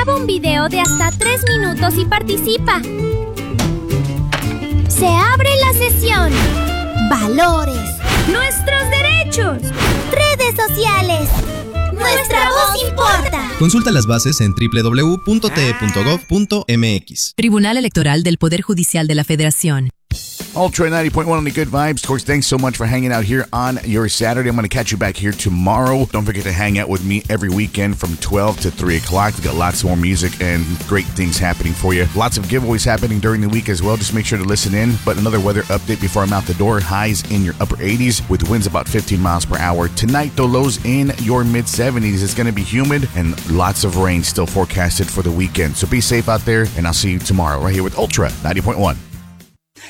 Graba un video de hasta 3 minutos y participa. Se abre la sesión. Valores. Nuestros derechos. Redes sociales. Nuestra voz importa. Consulta las bases en www.te.gov.mx. Tribunal Electoral del Poder Judicial de la Federación. Ultra 90.1 on the Good Vibes. Of course, thanks so much for hanging out here on your Saturday. I'm going to catch you back here tomorrow. Don't forget to hang out with me every weekend from 12 to 3 o'clock. We've got lots more music and great things happening for you. Lots of giveaways happening during the week as well. Just make sure to listen in. But another weather update before I'm out the door. Highs in your upper 80s with winds about 15 miles per hour. Tonight, though, lows in your mid-70s. It's going to be humid and lots of rain still forecasted for the weekend. So be safe out there, and I'll see you tomorrow right here with Ultra 90.1.